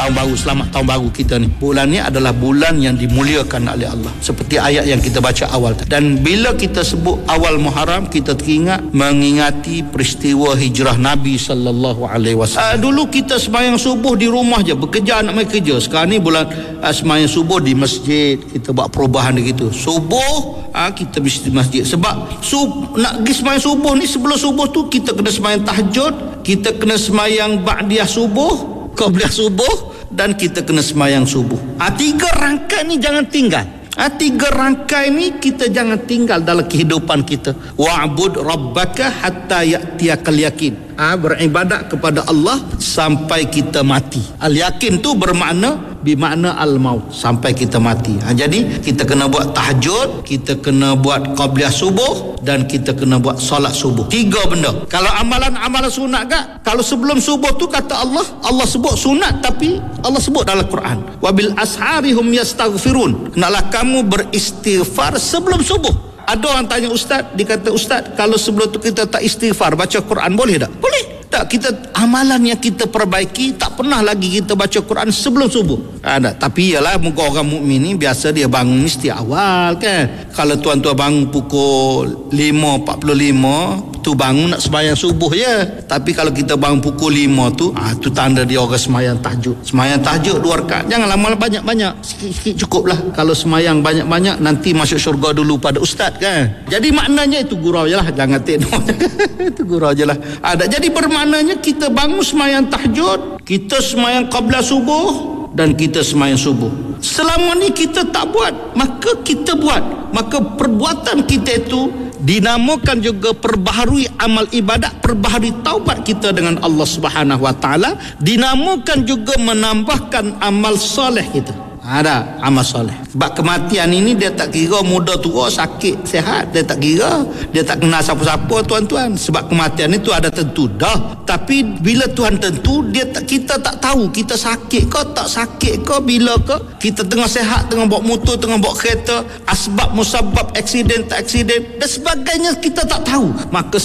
tahun baru, selamat tahun baru kita ni. Bulan ni adalah bulan yang dimuliakan oleh Allah, seperti ayat yang kita baca awal. Dan bila kita sebut awal Muharram, kita teringat mengingati peristiwa hijrah Nabi sallallahu alaihi wasallam. Dulu kita sembahyang subuh di rumah je, bekerja nak main kerja. Sekarang ni bulan sembahyang subuh di masjid, kita buat perubahan begitu. Subuh kita mesti di masjid, sebab nak pergi sembahyang subuh ni, sebelum subuh tu kita kena sembahyang tahajud, kita kena sembahyang ba'diyah subuh, qabliyah subuh, dan kita kena sembahyang subuh. 3 rangkaian ni jangan tinggal. 3 rangkaian ni kita jangan tinggal dalam kehidupan kita. Wa'bud rabbaka hatta ya'tiyakal yakin. Beribadat kepada Allah sampai kita mati. Al-yakin tu bermakna al-maut, sampai kita mati. Jadi kita kena buat tahajud, kita kena buat qabliyah subuh, dan kita kena buat solat subuh. 3 benda. Kalau amalan sunat gak? Kalau sebelum subuh tu kata Allah sebut sunat, tapi Allah sebut dalam Quran, wabil asharihum yastaghfirun. Naklah kamu beristighfar sebelum subuh. Ada orang tanya ustaz, dia kata ustaz, kalau sebelum tu kita tak istighfar, baca Quran boleh tak? Boleh. Tak, kita amalan yang kita perbaiki, tak pernah lagi kita baca Quran sebelum subuh. Tapi ialah muka orang mukmin ni biasa dia bangun mesti awal kan. Kalau tuan-tuan bangun pukul 5.45 tu bangun nak sembahyang subuh je. Tapi kalau kita bangun pukul 5 tu tu tanda dia orang sembahyang tahajud. Sembahyang tahajud 2 rakaat. Jangan lama banyak-banyak, sikit-sikit cukuplah. Kalau sembahyang banyak-banyak nanti masuk syurga dulu pada ustaz kan. Jadi maknanya itu gurau je lah, jangan tengok. Itu gurau je lah. Jadi bermaknanya kita bangun sembahyang tahajud, kita sembahyang qabliyah subuh, dan kita sembahyang subuh. Selama ni kita tak buat, maka kita buat. Maka perbuatan kita itu dinamakan juga perbaharui amal ibadat, perbaharui taubat kita dengan Allah Subhanahu wa taala, dinamakan juga menambahkan amal soleh kita. Ada amal soleh. Sebab kematian ini dia tak kira muda tua, sakit, sihat, dia tak kira. Dia tak kenal siapa-siapa tuan-tuan. Sebab kematian itu ada tentu dah. Tapi bila Tuhan tentu, kita tak tahu kita sakit ke tak sakit ke, bila ke. Kita tengah sihat, tengah bawa motor, tengah bawa kereta, asbab musabab, aksiden tak aksiden dan sebagainya kita tak tahu. Maka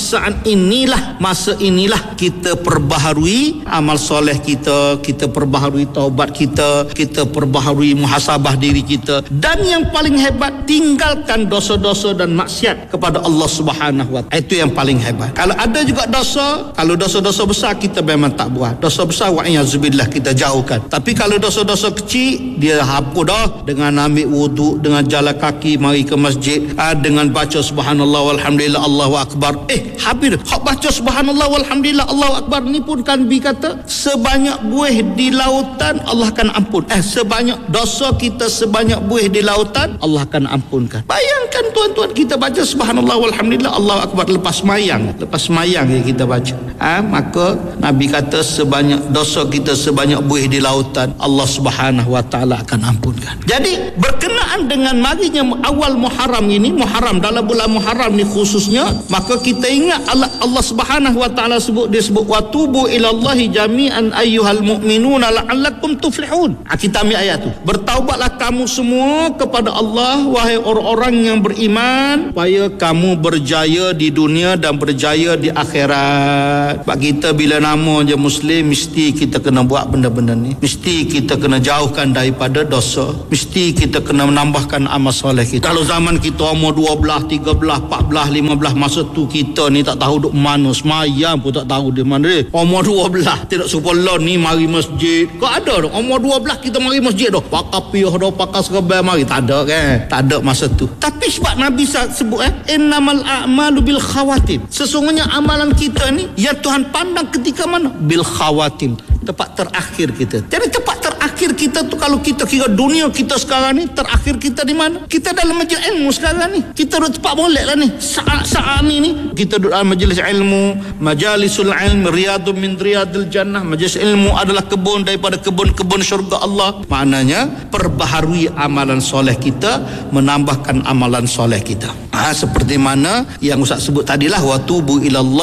masa inilah kita perbaharui amal soleh kita, kita perbaharui taubat kita perbaharui muhasabah diri kita, dan yang paling hebat, tinggalkan dosa-dosa dan maksiat kepada Allah Subhanahu wa taala. Itu yang paling hebat. Kalau ada juga dosa, kalau dosa-dosa besar kita memang tak buat. Dosa besar wa'iyyazubillah kita jauhkan. Tapi kalau dosa-dosa kecil, dia hapus dah dengan ambil wuduk, dengan jalan kaki mari ke masjid, dengan baca subhanallah walhamdulillah Allahu akbar. Habis hak baca subhanallah walhamdulillah Allahu akbar ni pun kan kata sebanyak buih di lautan Allah akan ampun. Sebanyak dosa kita sebanyak buih di lautan Allah akan ampunkan. Bayangkan tuan-tuan, kita baca subhanallah walhamdulillah Allahu akbar lepas semayang kita baca. Maka Nabi kata sebanyak dosa kita sebanyak buih di lautan Allah Subhanahu wa taala akan ampunkan. Jadi berkenaan dengan marinya awal Muharram ini, Muharram dalam bulan Muharram ni khususnya, maka kita ingat Allah Subhanahu wa taala dia sebut watubu ilallahi jami'an ayyuhal mu'minuna la'allakum tuflihun. Kita ambil ayat tu. Bertaubatlah kamu semua kepada Allah, wahai orang-orang yang beriman, supaya kamu berjaya di dunia dan berjaya di akhirat. Sebab kita bila nama je Muslim, mesti kita kena buat benda-benda ni. Mesti kita kena jauhkan daripada dosa. Mesti kita kena menambahkan amal soleh kita. Kalau zaman kita umur 12, 13, 14, 15, masa tu kita ni tak tahu duk mana, semayang pun tak tahu di mana. Umur 12 tidak supaya ni mari masjid. Kau ada dah umur 12 kita mari masjid dah. Pakai piah dah, pakai serban mari. Tak ada kan? Tak ada masa tu. Tapi sebab Nabi sebut innamal a'malu bil khawatim. Sesungguhnya amalan kita ni yang Tuhan pandang ketika mana? Bil khawatim. Tepat terakhir kita. Jadi tepat terakhir kita tu, kalau kita kira dunia kita sekarang ni, terakhir kita di mana? Kita dalam majlis ilmu sekarang ni. Kita duduk tepat molek lah ni. Saat ni kita duduk dalam majlis ilmu, majalisul ilm, riyadun min riyadil jannah. Majlis ilmu adalah kebun daripada kebun-kebun syurga Allah. Maknanya perbaharui amalan soleh kita, menambahkan amalan soleh kita. Seperti mana yang Ustaz sebut tadilah, watubu ilallah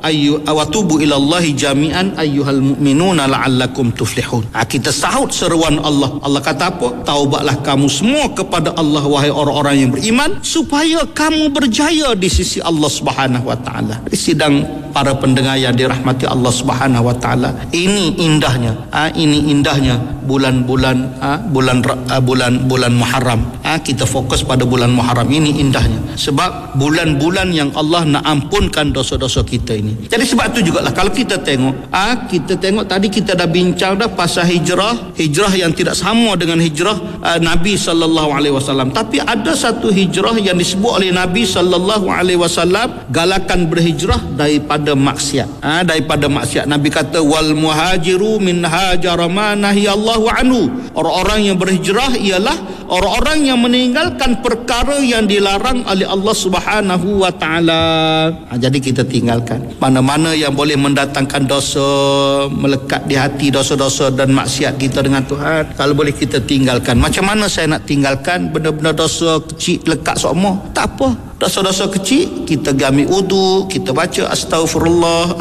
watubu ilallahi jami'an ayyuhal mu'minuna la'allakum tuflihun. Kita sahut seruan Allah. Allah kata apa? Taubatlah kamu semua kepada Allah wahai orang-orang yang beriman supaya kamu berjaya di sisi Allah Subhanahu wa taala. Sidang para pendengar yang dirahmati Allah Subhanahu wa taala, ini indahnya bulan-bulan bulan Muharram. Kita fokus pada bulan Muharram ini indahnya sebab bulan-bulan yang Allah nak ampunkan dosa-dosa kita ini. Jadi sebab tu jugalah kalau kita tengok tadi kita dah bincang dah pasal hijrah yang tidak sama dengan hijrah Nabi sallallahu alaihi wasallam, tapi ada satu hijrah yang disebut oleh Nabi sallallahu alaihi wasallam galakan berhijrah daripada maksiat. Daripada maksiat Nabi kata wal muhajiru min hajara ma nahiyallahu anhu. Orang-orang yang berhijrah ialah orang-orang yang meninggalkan perkara yang dilarang oleh Allah Subhanahu wa taala. Jadi kita tinggalkan mana-mana yang boleh mendatangkan dosa, melekat di hati dosa-dosa dan maksiat kita dengan Tuhan. Kalau boleh kita tinggalkan. Macam mana saya nak tinggalkan benda-benda dosa kecil lekat semua? Tak apa. Dosa-dosa kecil kita ambil wudu, kita baca astagfirullah,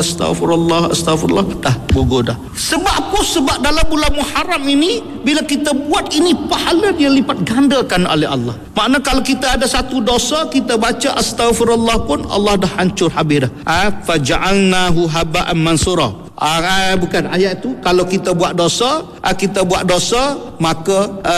dah gugur dah. Sebab apa? Sebab dalam bulan Muharram ini bila kita buat ini pahala dia lipat gandakan oleh Allah. Makna kalau kita ada satu dosa, kita baca astagfirullah pun Allah dah hancur habis dah. Faja'alnahu haba'an mansura. Bukan ayat tu, kalau kita buat dosa maka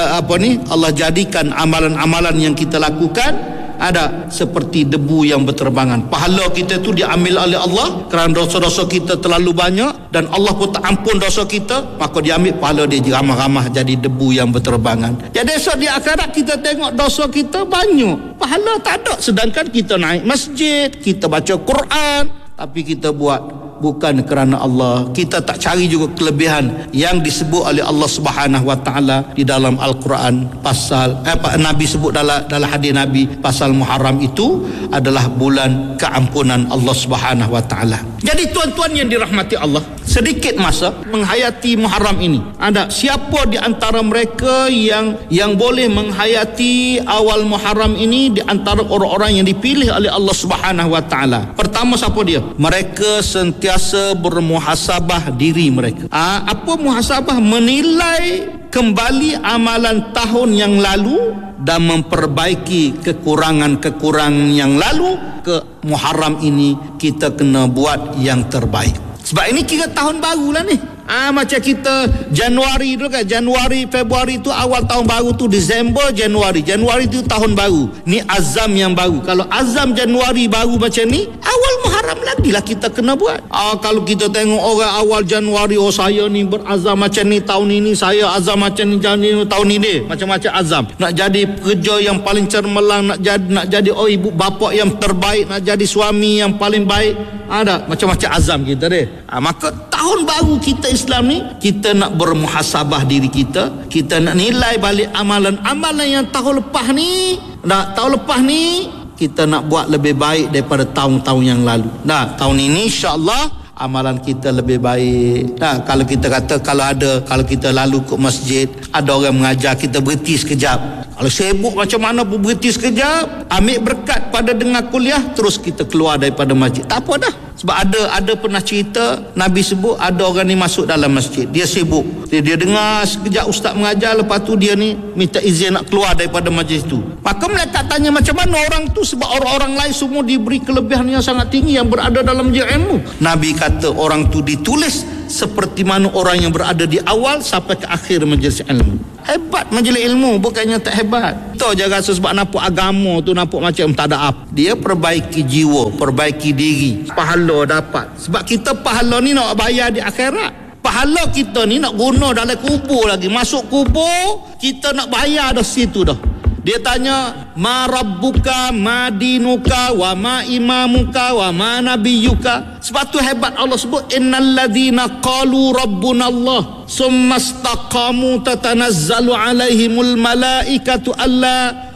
Allah jadikan amalan-amalan yang kita lakukan ada seperti debu yang berterbangan. Pahala kita tu diambil oleh Allah kerana dosa-dosa kita terlalu banyak dan Allah pun tak ampun dosa kita, maka dia ambil pahala dia ramah-ramah jadi debu yang berterbangan. Jadi esok di akhirat kita tengok dosa kita banyak, pahala tak ada, sedangkan kita naik masjid, kita baca Quran, tapi kita buat bukan kerana Allah. Kita tak cari juga kelebihan yang disebut oleh Allah Subhanahu wa taala di dalam Al-Quran pasal Nabi sebut dalam hadis Nabi pasal Muharram itu adalah bulan keampunan Allah Subhanahu wa taala. Jadi tuan-tuan yang dirahmati Allah, sedikit masa menghayati Muharram ini. Ada siapa di antara mereka yang boleh menghayati awal Muharram ini di antara orang-orang yang dipilih oleh Allah Subhanahu wa taala? Pertama siapa dia? Mereka sentiasa bermuhasabah diri mereka. Apa muhasabah? Menilai kembali amalan tahun yang lalu dan memperbaiki kekurangan-kekurangan yang lalu. Ke Muharram ini kita kena buat yang terbaik. Sebab ini kira tahun baru lah ni. Macam kita Januari dulu kan, Januari, Februari tu awal tahun baru tu, Disember, Januari tu tahun baru. Ni azam yang baru. Kalau azam Januari baru macam ni, awal Muharram lagi lah kita kena buat. Kalau kita tengok orang awal Januari, saya ni berazam macam ni tahun ini, saya azam macam ni tahun ini, macam-macam azam. Nak jadi pekerja yang paling cermelang, nak jadi ibu bapa yang terbaik, nak jadi suami yang paling baik. Ada macam-macam azam kita deh. Maka tahun baru kita Islam ni, kita nak bermuhasabah diri kita, kita nak nilai balik amalan-amalan yang tahun lepas ni. Tahun lepas ni kita nak buat lebih baik daripada tahun-tahun yang lalu. Tahun ini insya-Allah amalan kita lebih baik. Kalau kita kata kalau kita lalu ke masjid, ada orang mengajar, kita berhenti sekejap. Kalau sibuk macam mana pun berhenti sekejap, ambil berkat pada dengar kuliah, terus kita keluar daripada masjid. Tak apa dah. Sebab ada pernah cerita Nabi sebut ada orang ni masuk dalam masjid, dia sibuk, dia dengar sekejap ustaz mengajar, lepas tu dia ni minta izin nak keluar daripada majlis tu. Maka mereka tanya macam mana orang tu, sebab orang-orang lain semua diberi kelebihan yang sangat tinggi yang berada dalam majlis ilmu. Nabi kata orang tu ditulis seperti mana orang yang berada di awal sampai ke akhir majlis ilmu. Hebat majlis ilmu, bukannya tak hebat. Tahu je rasa sebab nampak agama tu nampak macam tak ada apa. Dia perbaiki jiwa, perbaiki diri, pahala dapat. Sebab kita pahala ni nak bayar di akhirat. Pahala kita ni nak guna dalam kubur lagi. Masuk kubur, kita nak bayar dah situ dah. Dia tanya, ma rabbuka, ma dinuka, wa ma imamuka, wa ma nabiyuka. Sebab tu hebat Allah sebut, innal ladzina qalu rabbuna Allah summa istaqamu tatanazzalu alaihimul malaikatu alla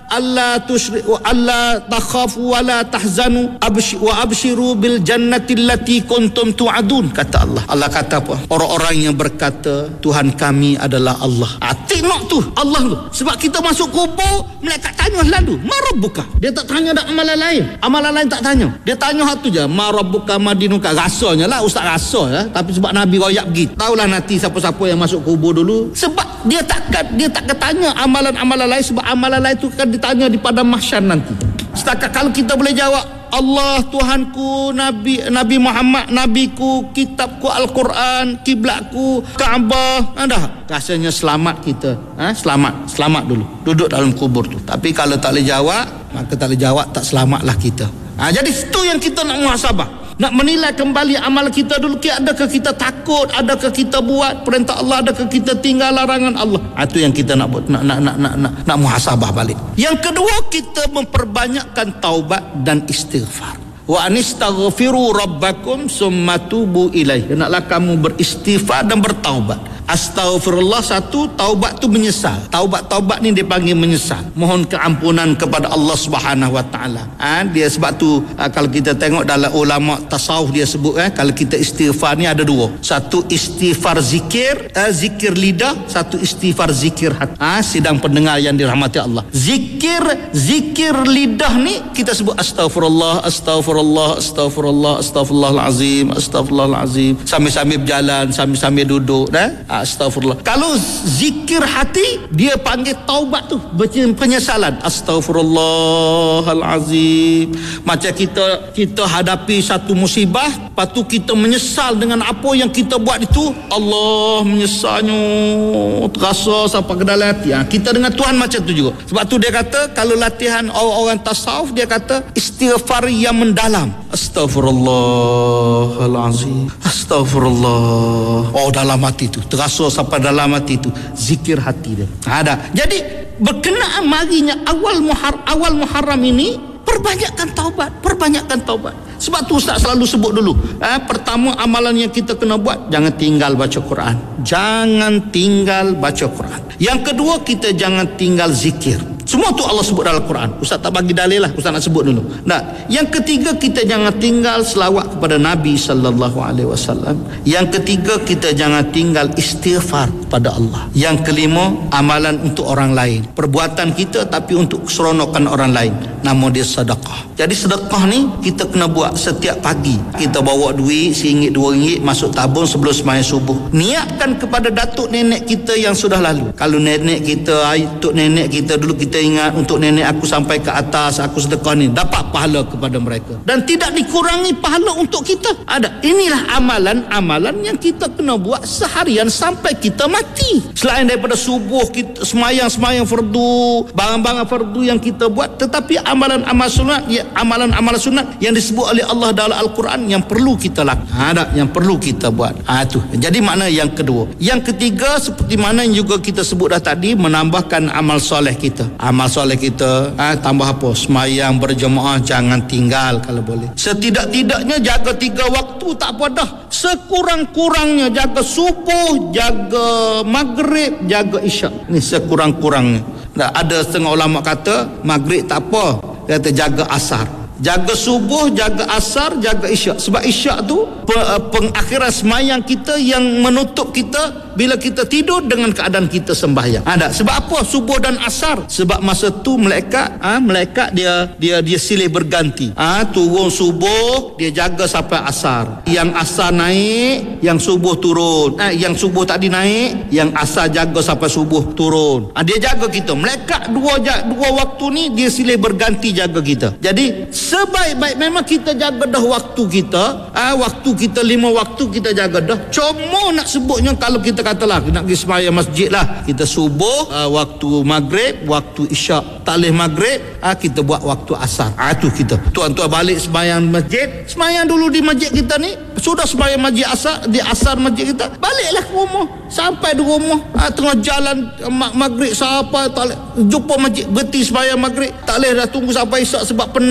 alla tusyriku alla takhafu wa la tahzanu wa abshiru bil jannati allati kuntum tu'adun, kata Allah. Allah kata apa? Orang-orang yang berkata Tuhan kami adalah Allah. Tengok tu Allah tu. Sebab kita masuk kubur, malaikat tanya lalu, ma rabbuka? Dia tak tanya dak amalan lain. Amalan lain tak tanya. Dia tanya satu je, ma rabbuka madinuka. Rasanya lah ustaz rasa ya, tapi sebab Nabi royak begitu. Taulah nanti siapa-siapa yang masuk kubur dulu. Sebab dia tak tanya amalan-amalan lain, sebab amalan lain tu akan ditanya di padang mahsyar nanti. Setakat kalau kita boleh jawab Allah Tuhanku, Nabi Muhammad nabiku, kitabku Al-Quran, kiblatku Kaabah, dah rasanya selamat kita. Selamat dulu duduk dalam kubur tu. Tapi kalau tak boleh jawab, maka tak boleh jawab, tak selamatlah kita. Jadi itu yang kita nak muhasabah, nak menilai kembali amal kita dulu. Adakah kita takut, adakah kita buat perintah Allah, adakah kita tinggal larangan Allah. Itu yang kita nak muhasabah balik. Yang kedua, kita memperbanyakkan taubat dan istighfar. Wa anistaghfiru rabbakum summa tubu ilaih. Hendaklah kamu beristighfar dan bertaubat. Astaghfirullah satu, taubat tu menyesal. Taubat ni dia panggil menyesal, mohon keampunan kepada Allah Subhanahu wa taala. Dia sebab tu kalau kita tengok dalam ulama tasawuf dia sebut kalau kita istighfar ni ada dua. Satu istighfar zikir, zikir lidah, satu istighfar zikir hati. Sidang pendengar yang dirahmati Allah. Zikir lidah ni kita sebut astaghfirullah, astaghfirullah, astaghfirullah, astaghfirullahalazim, astaghfirullahalazim, sambil-sambil berjalan, sambil-sambil duduk astaghfirullah. Kalau zikir hati, dia panggil taubat tu, penyesalan. Astaghfirullahalazim. Macam kita hadapi satu musibah, lepas tu kita menyesal dengan apa yang kita buat itu. Allah menyesalnya terasa sampai ke dalam hati. Kita dengan Tuhan macam tu juga. Sebab tu dia kata, kalau latihan orang tasawuf, dia kata istighfar yang mendalam. Astaghfirullahalazim, astaghfirullah. Dalam hati tu terasa sampai dalam hati tu, zikir hati dia ada. Jadi berkenaan marinya awal Muharram ini, perbanyakkan taubat. Sebab tu Ustaz selalu sebut dulu, pertama amalan yang kita kena buat, jangan tinggal baca Quran. Yang kedua, kita jangan tinggal zikir. Semua tu Allah sebut dalam Quran. Ustaz tak bagi dalil lah, Ustaz nak sebut dulu. Yang ketiga, kita jangan tinggal selawat kepada Nabi sallallahu alaihi wasallam. Yang ketiga, kita jangan tinggal istighfar pada Allah. Yang kelima, amalan untuk orang lain. Perbuatan kita tapi untuk keseronokan orang lain. Nama dia sedekah. Jadi sedekah ni kita kena buat setiap pagi. Kita bawa duit RM1, RM2 masuk tabung sebelum sembahyang subuh. Niatkan kepada datuk nenek kita yang sudah lalu. Kalau nenek kita, tok nenek kita dulu, kita ingat untuk nenek aku sampai ke atas, aku sedekah ni, dapat pahala kepada mereka dan tidak dikurangi pahala untuk kita. Ada. Inilah amalan-amalan yang kita kena buat seharian sampai kita mati. Selain daripada subuh kita semayang fardu, barang-barang fardu yang kita buat, tetapi amalan-amal sunat yang disebut oleh Allah dalam Al-Quran yang perlu kita lakukan. Ada yang perlu kita buat. Tu. Jadi makna yang kedua. Yang ketiga, seperti mana yang juga kita sebut dah tadi, menambahkan amal soleh kita. Amal soleh kita tambah apa? Semayang berjemaah jangan tinggal kalau boleh. Setidak-tidaknya jaga 3 waktu, tak apa dah. Sekurang-kurangnya jaga subuh, jaga maghrib, jaga isyak. Ni sekurang-kurangnya. Ada setengah ulama kata maghrib tak apa, dia kata jaga asar. Jaga subuh, jaga asar, jaga isyak. Sebab isyak tu pengakhiran semayang kita yang menutup kita bila kita tidur dengan keadaan kita sembahyang. Sebab apa subuh dan asar? Sebab masa tu malaikat dia silih berganti. Turun subuh, dia jaga sampai asar. Yang asar naik, yang subuh turun. Yang subuh tadi naik, yang asar jaga sampai subuh turun. Dia jaga kita. Malaikat dua waktu ni dia silih berganti jaga kita. Jadi sebaik-baik memang kita jaga dah waktu kita. Waktu kita 5 waktu kita jaga dah. Cuma nak sebutnya kalau kita katalah nak pergi sembahyang masjid lah, kita subuh, waktu maghrib, waktu isyak. Tak boleh maghrib, kita buat waktu asar. Tu kita. Tuan-tuan balik sembahyang masjid, sembahyang dulu di masjid kita ni. Sudah sembahyang masjid asar, di asar masjid kita, baliklah ke rumah. Sampai di rumah, tengah jalan maghrib, siapa tak boleh jumpa masjid, berhenti sembahyang maghrib, tak boleh dah tunggu sampai isyak sebab penat lah apa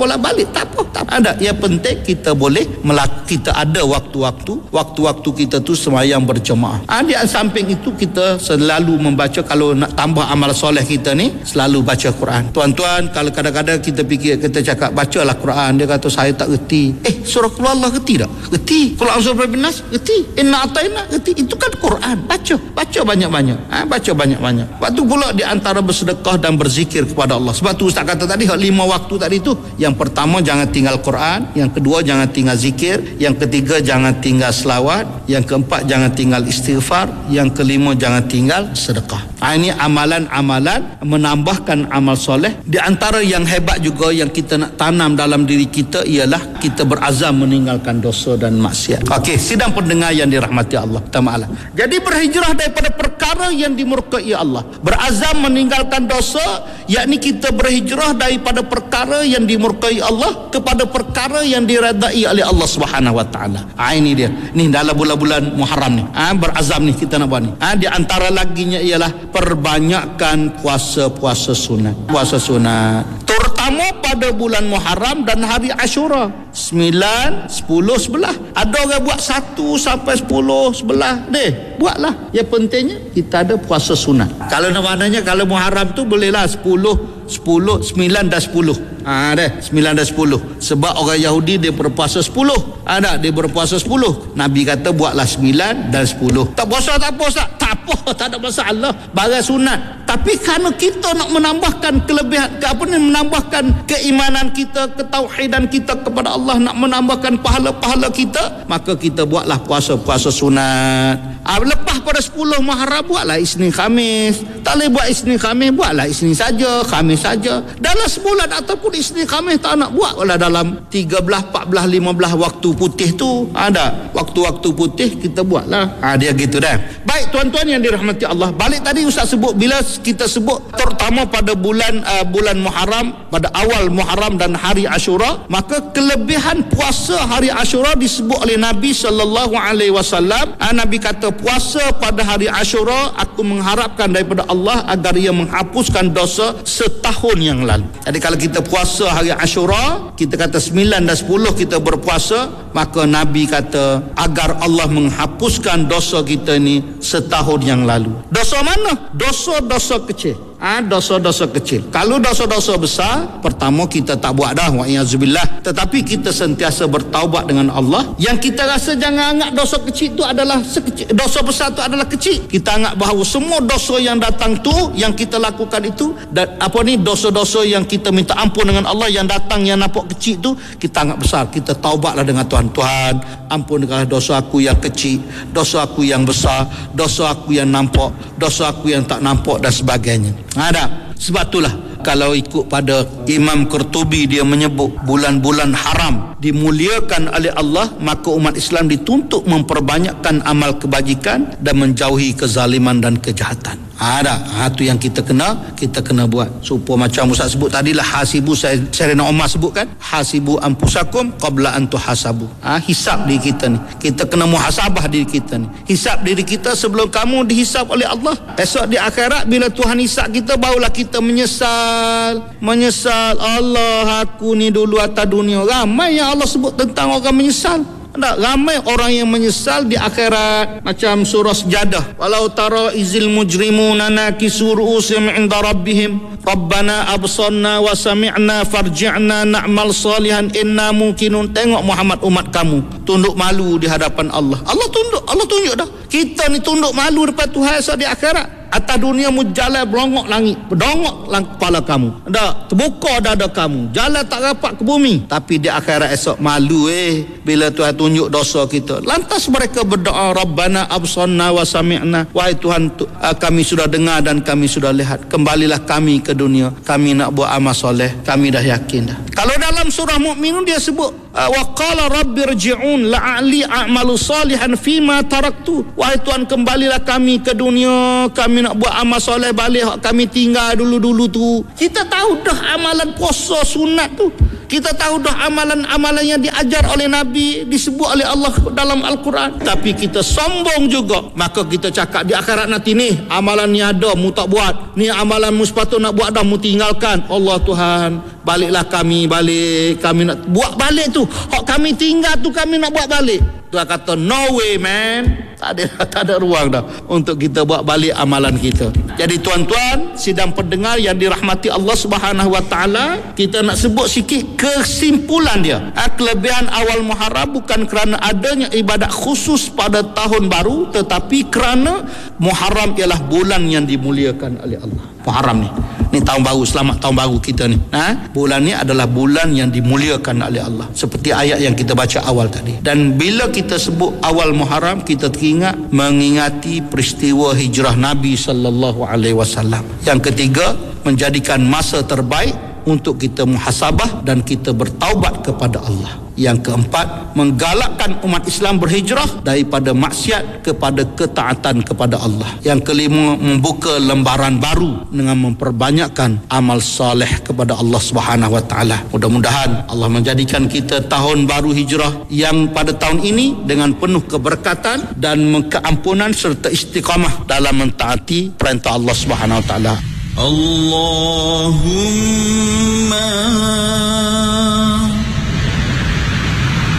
bolak-balik, tak apa, tak ada. Yang penting kita boleh kita ada waktu-waktu kita tu sembahyang berjemaah. Di samping itu kita selalu membaca, kalau nak tambah amal soleh kita ni, selalu baca Quran. Tuan-tuan, kalau kadang-kadang kita fikir, kita cakap bacalah Quran, dia kata saya tak reti. Surah Qul Allah reti tak? Reti. Qul a'udzu birabbil nas reti. Inna a'taina reti. Itu kan Quran. Baca banyak-banyak. Baca banyak-banyak. Waktu pula di antara bersedekah dan berzikir kepada Allah. Sebab tu Ustaz kata tadi, 5 waktu tadi tu, yang pertama jangan tinggal Quran, yang kedua jangan tinggal zikir, yang ketiga jangan tinggal selawat, yang keempat jangan tinggal istighfar, yang kelima jangan tinggal sedekah. Ini amalan-amalan menambahkan amal soleh. Di antara yang hebat juga yang kita nak tanam dalam diri kita ialah kita berazam meninggalkan dosa dan maksiat. Okey, sidang pendengar yang dirahmati Allah Ta'ala. Jadi berhijrah daripada perkara yang dimurkai Allah, berazam meninggalkan dosa, yakni kita berhijrah daripada perkara yang dimurkai Allah kepada perkara yang diredai oleh Allah Subhanahu Wa Ta'ala. Ini dia. Ni dalam bulan-bulan Muharram ni. Berazam ni kita nak buat ni. Di antara laginya ialah perbanyakkan puasa sunat. Puasa sunat terutama pada bulan Muharram dan hari Ashura 9, 10, 11. Ada orang buat 1 sampai 10, 11 deh, buatlah. Yang pentingnya kita ada puasa sunat. Kalau maknanya kalau Muharram tu bolehlah 10, 9 dan 10. Deh 9 dan 10. Sebab orang Yahudi dia berpuasa 10. Dia berpuasa 10. Nabi kata buatlah 9 dan 10. Tak puasa tak apa, Ustaz. Tak apa, tak ada masalah. Barang sunat. Tapi kerana kita nak menambahkan kelebihan, menambahkan keimanan kita, ketauhidan kita kepada Allah, nak menambahkan pahala-pahala kita, maka kita buatlah puasa-puasa sunat. Lepas pada 10 Muharram buatlah Isnin Khamis. Tak boleh buat Isnin Khamis, buatlah Isnin saja, Khamis saja. Dalam sebulan ataupun Isnin Khamis tak nak buat, walau dalam 13, 14, 15 waktu putih tu ada waktu-waktu putih kita buatlah. Dia gitu dah. Baik tuan-tuan yang dirahmati Allah, balik tadi Ustaz sebut, bila kita sebut terutama pada bulan Muharram, pada awal Muharram dan hari Ashura, maka kelebihan puasa hari Ashura disebut oleh Nabi sallallahu alaihi wasallam. Nabi kata puasa pada hari Ashura, aku mengharapkan daripada Allah agar ia menghapuskan dosa setahun yang lalu. Jadi kalau kita puasa hari Ashura, kita kata 9 dan 10 kita berpuasa, maka Nabi kata agar Allah menghapuskan dosa kita ni setahun yang lalu. Dosa mana? Dosa-dosa kecil. Dosa-dosa kecil. Kalau dosa-dosa besar, pertama kita tak buat dah, wa'iyyazubillah. Tetapi kita sentiasa bertaubat dengan Allah. Yang kita rasa jangan anggap dosa kecil tu adalah sekecil, dosa besar tu adalah kecil. Kita anggap bahawa semua dosa yang datang tu, yang kita lakukan itu, dan dosa-dosa yang kita minta ampun dengan Allah, yang datang yang nampak kecil tu, kita anggap besar. Kita taubatlah dengan Tuhan. Tuhan, ampunkanlah dosa aku yang kecil, dosa aku yang besar, dosa aku yang nampak, dosa aku yang tak nampak dan sebagainya. Sebab itulah kalau ikut pada Imam Qurtubi, dia menyebut bulan-bulan haram dimuliakan oleh Allah, maka umat Islam dituntut memperbanyakkan amal kebajikan dan menjauhi kezaliman dan kejahatan. Itu yang kita kena buat. Supaya macam Ustaz sebut tadilah, hasibu, Sayyidina Umar sebut kan, hasibu anfusakum qabla an tuhasabu. Hisab diri kita ni. Kita kena muhasabah diri kita ni. Hisab diri kita sebelum kamu dihisab oleh Allah. Esok di akhirat bila Tuhan hisab kita, barulah kita menyesal. Allah, aku ni dulu atas dunia. Ramai yang Allah sebut tentang orang menyesal. Ramai orang yang menyesal di akhirat. Macam surah Sajadah, walau tara izil mujrimuna nakisu ru'usihim 'inda rabbihim rabbana absarna wa sami'na farji'na na'mal salihan inna muqinun. Tengok Muhammad, umat kamu tunduk malu di hadapan Allah. Allah tunjuk dah. Kita ni tunduk malu depan Tuhan esok di akhirat. Atas dunia mu jalan berongok langit, berdongok kepala kamu. Terbuka dada kamu, jalan tak rapat ke bumi. Tapi di akhirat esok malu bila Tuhan tunjuk dosa kita. Lantas mereka berdoa, Rabbana absarna wa sami'na. Wahai Tuhan, kami sudah dengar dan kami sudah lihat. Kembalilah kami ke dunia. Kami nak buat amal soleh. Kami dah yakin dah. Kalau dalam surah Mukminun dia sebut, wa qala rabbirji'un la'ali a'malu salihan fima taraktu. Wahai Tuhan, kembalilah kami ke dunia. Kami nak buat amal soleh balik kami tinggal dulu-dulu tu. Kita tahu dah amalan puasa sunat tu. Kita tahu dah amalan-amalan yang diajar oleh Nabi, disebut oleh Allah dalam Al-Quran. Tapi kita sombong juga. Maka kita cakap di akhirat nanti, ni amalan ni ada, mu tak buat. Ni amalan mu sepatut nak buat dah, mu tinggalkan. Allah Tuhan, baliklah kami balik. Kami nak buat balik tu. Hak kami tinggal tu kami nak buat balik. Tuhan kata, no way man. Tak ada ruang dah untuk kita buat balik amalan kita. Jadi tuan-tuan, sidang pendengar yang dirahmati Allah Subhanahu Wa Taala, kita nak sebut sikit kesimpulan dia. Kelebihan awal Muharram bukan kerana adanya ibadat khusus pada tahun baru, tetapi kerana Muharram ialah bulan yang dimuliakan oleh Allah. Muharram ni tahun baru, selamat tahun baru kita ni. Bulan ni adalah bulan yang dimuliakan oleh Allah, seperti ayat yang kita baca awal tadi. Dan bila kita sebut awal Muharram, kita teringat mengingati peristiwa hijrah Nabi sallallahu alaihi wasallam. Yang ketiga, menjadikan masa terbaik untuk kita muhasabah dan kita bertaubat kepada Allah. Yang keempat, menggalakkan umat Islam berhijrah daripada maksiat kepada ketaatan kepada Allah. Yang kelima, membuka lembaran baru dengan memperbanyakkan amal soleh kepada Allah Subhanahu Wa Taala. Mudah-mudahan Allah menjadikan kita tahun baru hijrah yang pada tahun ini dengan penuh keberkatan dan keampunan serta istiqamah dalam mentaati perintah Allah Subhanahu Wa Taala. Allahumma